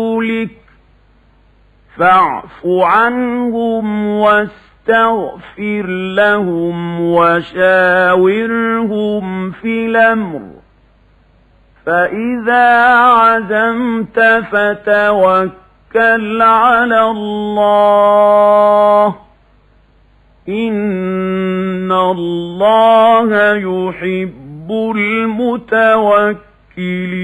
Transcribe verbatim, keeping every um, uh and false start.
رسولك فاعف عنهم واستغفر لهم وشاورهم في الأمر فإذا عزمت فتوكل على الله إن الله يحب المتوكلين